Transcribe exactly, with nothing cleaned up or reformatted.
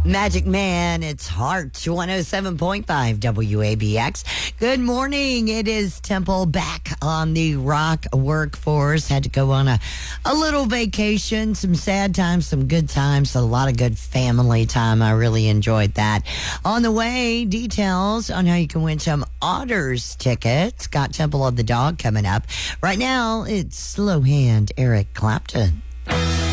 Magic Man, it's Heart, one oh seven point five W A B X. Good morning. It is Temple back on the rock workforce. Had to go on a, a little vacation, some sad times, some good times, a lot of good family time. I really enjoyed that. On the way, details on how you can win some Otters tickets. Got Temple of the Dog coming up. Right now, it's Slow Hand Eric Clapton.